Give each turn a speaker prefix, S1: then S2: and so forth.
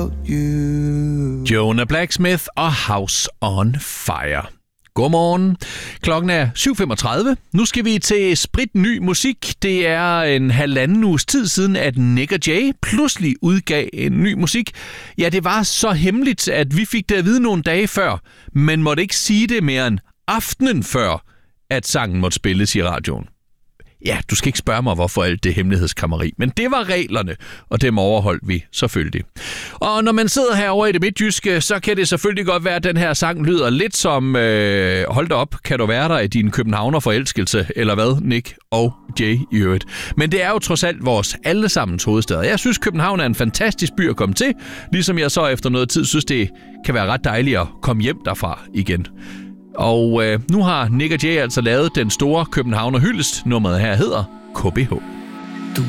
S1: without you.
S2: Jonah Blacksmith og House on Fire. Godmorgen. Klokken er 7.35. Nu skal vi til spritny musik. Det er en halvanden uges tid siden, at Nick og Jay pludselig udgav en ny musik. Ja, det var så hemmeligt, at vi fik det at vide nogle dage før, men måtte ikke sige det mere end aftenen før, at sangen måtte spilles i radioen. Ja, du skal ikke spørge mig, hvorfor alt det hemmelighedskammeri, men det var reglerne, og dem overholdt vi selvfølgelig. Og når man sidder herovre i det midtjyske, så kan det selvfølgelig godt være, at den her sang lyder lidt som, hold da op, kan du være der i din københavnerforelskelse, eller hvad, Nick og Jay i øvrigt. Men det er jo trods alt vores allesammens hovedstad. Jeg synes, København er en fantastisk by at komme til, ligesom jeg så efter noget tid synes, det kan være ret dejligt at komme hjem derfra igen. Og nu har Nick og Jay altså lavet den store Københavner hyldest. Nummeret her hedder KBH.